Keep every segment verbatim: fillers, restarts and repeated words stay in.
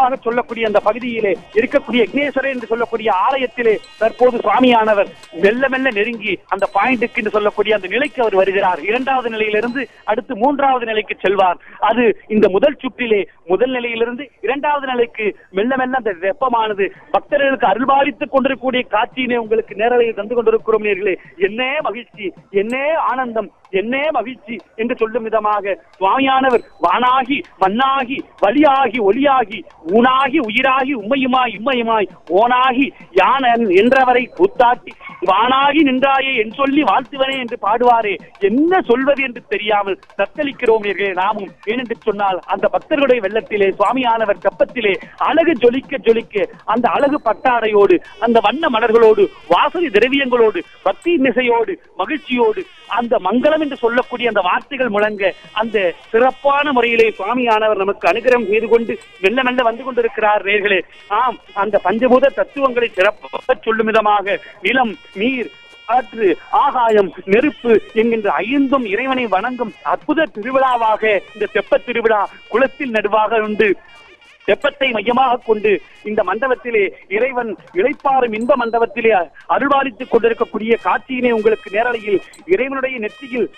முழுவதுமாக சொல்லக்கூடிய அந்த பகுதியிலே இருக்கக்கூடிய விக்னேஸ்வரர் என்று சொல்லக்கூடிய ஆலயத்திலே தற்போது சுவாமியானவர் மெல்ல மெல்ல நெருங்கி அந்த பாயிண்ட்டுக்கு என்று சொல்லக்கூடிய அந்த நிலைக்கு அவர் வருகிறார். இரண்டாவது நிலையிலிருந்து அடுத்து மூன்றாவது நிலைக்கு செல்வார். அது இந்த முதல் சுற்றிலே முதல் நிலையிலிருந்து இரண்டாவது நிலைக்கு மெல்ல மெல்ல அந்த வெப்பமானது பக்தர்களுக்கு அருள்பாலித்துக் கொண்டிருக்கக்கூடிய காட்சியினை உங்களுக்கு நேரலையில் தந்து கொண்டிருக்கிறோம். நேர்களே, என்னே மகிழ்ச்சி, என்னே ஆனந்தம், என்னே மகிழ்ச்சி என்று சொல்லும் விதமாக சுவாமியானவர் வானாகி மண்ணாகி வலியாகி ஒளியாகி ஊனாகி உயிராகி உம்மையுமாய் இம்மையுமாய் ஓனாகி யானன் என்றவரை கூத்தாட்டி வானாகி நின்றாயே என் சொல்லி வாழ்த்துவனே என்று பாடுவாரே. என்ன சொல்வது என்று தெரியாமல் தத்தளிக்கிறோம் நேர்களே நாமும். ஏனென்று சொன்னால் அந்த பக்தர்களுடைய வெள்ளத்திலே சுவாமியானவர் தெப்பத்திலே அழகு ஜொலிக்க ஜொலிக்க அந்த அழகு பட்டாடையோடு அந்த வண்ண மலர்களோடு வாசனை திரவியங்களோடு பக்தி இசையோடு மகிழ்ச்சியோடு அந்த மங்களம் என்று சொல்லக்கூடிய அந்த வார்த்தைகள் முழங்க அந்த சிறப்பான முறையிலே சுவாமியானவர் நமக்கு அனுகிரகம் செய்து கொண்டு மெல்ல மெல்ல வந்து கொண்டிருக்கிறார் நேர்களே. ஆம், அந்த பஞ்சபூத தத்துவங்களை சிறப்பாக சொல்லும் விதமாக நிலம், நீர், காற்று, ஆகாயம், நெருப்பு என்கின்ற ஐந்தும் இறைவனை வணங்கும் அற்புத திருவிழாவாக இந்த தெப்ப திருவிழா குளத்தில் நடுவாக உண்டு. தெப்பத்தை மையமாக கொண்டு இந்த மண்டபத்திலே இறைவன் இளைப்பாறும் இன்ப மண்டபத்திலே அருள்பாலித்துக் கொண்டிருக்கக்கூடிய காட்சியினை உங்களுக்கு நேரலையில் இறைவனுடைய நெற்றியில்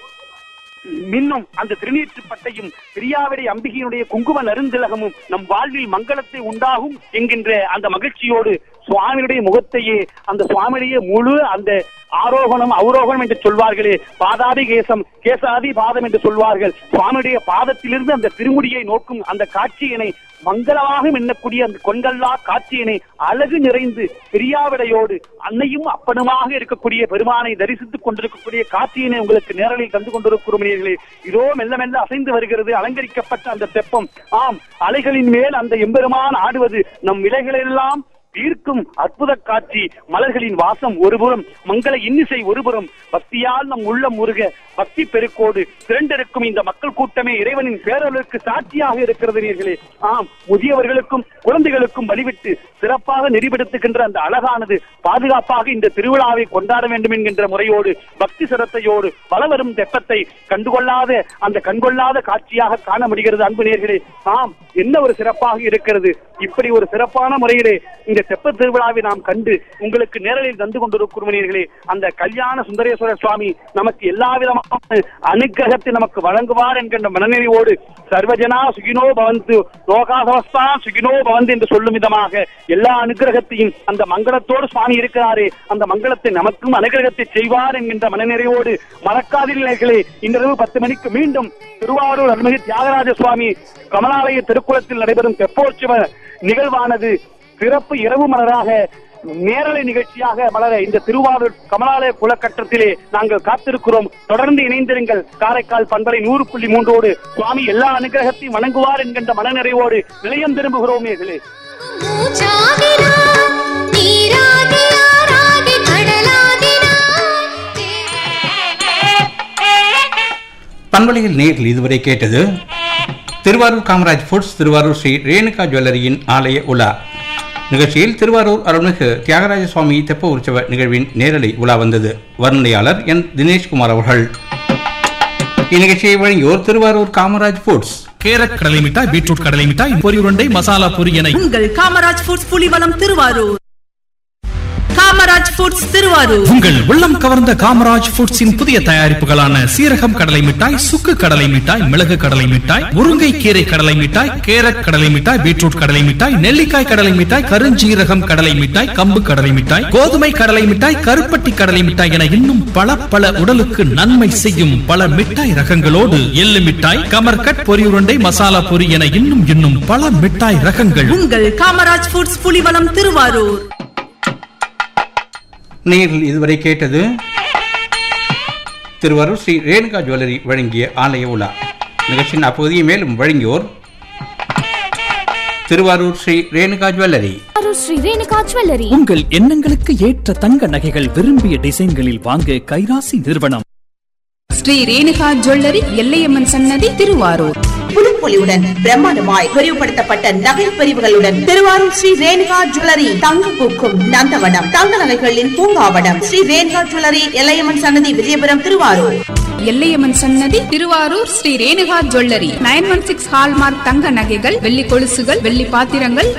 மின்னும் அந்த திருநீற்று பட்டையும் பிரியாவிடை அம்பிகையினுடைய குங்கும நறுந்திலகமும் நம் வாழ்வில் மங்களத்தை உண்டாகும் என்கின்ற அந்த மகிழ்ச்சியோடு சுவாமியுடைய முகத்தையே அந்த சுவாமியுடைய முழு அந்த ஆரோகணம் அவரோகணம் என்று சொல்வார்களே, பாதாதி கேசம் கேசாதி பாதம் என்று சொல்வார்கள். சுவாமியுடைய பாதத்திலிருந்து அந்த திருமுடியை நோக்கும் அந்த காட்சியினை மங்களமாக எண்ணக்கூடிய அந்த கொண்கல்லா காட்சியினை அழகு நிறைந்து பிரியாவிடையோடு அன்னையும் அப்பனுமாக இருக்கக்கூடிய பெருமானை தரிசித்துக் கொண்டிருக்கக்கூடிய காட்சியினை உங்களுக்கு நேரலில் தந்து கொண்டிருக்கிறோம். இதோ மெல்ல மெல்ல அசைந்து வருகிறது அலங்கரிக்கப்பட்ட அந்த தெப்பம். ஆம், அலைகளின் மேல் அந்த எம்பெருமான் ஆடுவது நம் விலைகளெல்லாம் தீர்க்கும் அற்புத காட்சி. மலர்களின் வாசம் ஒருபுறம், மங்கள இன்னிசை ஒருபுறம், பக்தியால் நம் உள்ளம் முருக பக்தி பெருக்கோடு திரண்டிருக்கும் இந்த மக்கள் கூட்டமே இறைவனின் பேரலுக்கு சாட்சியாக இருக்கிறது நேர்களே. ஆம், முதியவர்களுக்கும் குழந்தைகளுக்கும் வழிவிட்டு சிறப்பாக நெறிப்படுத்துகின்ற அந்த அழகானது பாதுகாப்பாக இந்த திருவிழாவை கொண்டாட வேண்டும் என்கின்ற முறையோடு பக்தி சிரத்தையோடு வளவரும் தெப்பத்தை கண்டுகொள்ளாத அந்த கண்கொள்ளாத காட்சியாக காண முடிகிறது அன்பு நேர்களே. ஆம், என்ன ஒரு சிறப்பாக இருக்கிறது. இப்படி ஒரு சிறப்பான முறையிலே இந்த தெப்ப திருவிழாவை நாம் கண்டு உங்களுக்கு நேரலில் தந்து கொண்டிருக்கிறோம் நேர்களே. அந்த கல்யாண சுந்தரேஸ்வரர் சுவாமி நமக்கு எல்லா விதமான அனுகிரகத்தை நமக்கு வழங்குவார் என்கின்ற மனநிலையோடு சர்வஜனா சுகினோ பவந்து லோகாசவஸ்தா சுகினோ பவந்து என்று சொல்லும் விதமாக எல்லா அனுகிரகத்தையும் அந்த மங்களத்தோடு சுவாமி இருக்கிறாரே, அந்த மங்களத்தை நமக்கும் அனுகிரகத்தை செய்வார் என்கின்ற மனநிறைவோடு மறக்காதீர்களே. இன்றிரவு பத்து மணிக்கு மீண்டும் திருவாரூர் அருள்மிகு தியாகராஜ சுவாமி கமலாலய திருக்குளத்தில் நடைபெறும் தெப்போற்சவ நிகழ்வானது சிறப்பு இரவு மலராக நேரலை நிகழ்ச்சியாக மலர இந்த திருவாரூர் கமலாலய குலக்கட்டத்திலே நாங்கள் காத்திருக்கிறோம். தொடர்ந்து இணைந்திருங்கள். காரைக்கால் பண்பலை நூறு புள்ளி மூன்றோடு சுவாமி எல்லா அனுகிரகத்தையும் வணங்குவார் என்கின்ற மனநிறைவோடு நிலையம் திரும்புகிறோம் நேர்களே. பண்பலையில் நேரில் இதுவரை கேட்டது திருவாரூர் காமராஜ் ஃபுட்ஸ், திருவாரூர் ஸ்ரீ ரேணுகா ஜுவல்லரியின் ஆலய உலா நிகழ்ச்சியில் திருவாரூர் அருள்மிகு தியாகராஜ சுவாமி தெப்ப உற்சவ நிகழ்வின் நேரலை உலா வந்தது. வர்ணனையாளர் என் தினேஷ்குமார் அவர்கள். இந்நிகழ்ச்சியை வழங்கியோர் திருவாரூர் காமராஜ் ஃபுட்ஸ். கேரட் கடலை மிட்டாய், பீட்ரூட் கடலை மிட்டாய், பொரி உருண்டை, மசாலா பொரி என உங்கள் காமராஜ் ஃபுட்ஸ் புலிவலம் திருவாரூர். காமராஜ் ஃபுட்ஸ் திருவாரூர். உங்கள் உள்ளம் கவர்ந்த காமராஜ் ஃபுட்ஸின் புதிய தயாரிப்புகளான சீரகம் கடலை மிட்டாய், சுக்கு கடலை மிட்டாய், மிளகு கடலை மிட்டாய், முருங்கை கீரை கடலை மிட்டாய், கேரட் கடலை மிட்டாய், பீட்ரூட் கடலை மிட்டாய், நெல்லிக்காய் கடலை மிட்டாய், கருஞ்சீரகம் கடலை மிட்டாய், கம்பு கடலை மிட்டாய், கோதுமை கடலை மிட்டாய், கருப்பட்டி கடலை மிட்டாய் என இன்னும் பல பல உடலுக்கு நன்மை செய்யும் பல மிட்டாய் ரகங்களோடு எள்ளு மிட்டாய், கமர்கட், பொரி உருண்டை, மசாலா பொரி என இன்னும் இன்னும் பல மிட்டாய் ரகங்கள். உங்கள் காமராஜ் ஃபுட்ஸ் புலிவலம் திருவாரூர். நேரில் இதுவரை கேட்டது திருவாரூர் ஸ்ரீ ரேணுகா ஜுவல்லரி வழங்கிய ஆலய உலா நிகழ்ச்சியின் அப்பகுதியை மேலும் வழங்கியோர் திருவாரூர் ஸ்ரீ ரேணுகா ஜுவல்லரி. ஸ்ரீ ரேணுகா ஜுவல்லரி. உங்கள் எண்ணங்களுக்கு ஏற்ற தங்க நகைகள் விரும்பிய டிசைன்களில் வாங்க கைராசி நிறுவனம். ஸ்ரீ ரேணுகா ஜுவல்லரி, எல்லையம்மன் சன்னதி, திருவாரூர். புதுப்பொலிவுடன் பிரம்மாண்டமாய் விரிவுபடுத்தப்பட்ட நகை பிரிவுகளுடன் திருவாரூர் ஸ்ரீ ரேணுகா ஜுவல்லரி தங்க பூக்கும் நந்தவனம், தங்க நகைகளின் பூங்காவனம். ஸ்ரீ ரேணுகா ஜுவல்லரி, எல்லையம்மன் சன்னதி, விஜயபுரம், திருவாரூர். எல்லையம்மன் சன்னதி, Thiruvarur Sri Renuka jewellery. Nine one six hallmark தங்க நகைகள், வெள்ளி கொலுசுகள், வெள்ளி பாத்திரங்கள்,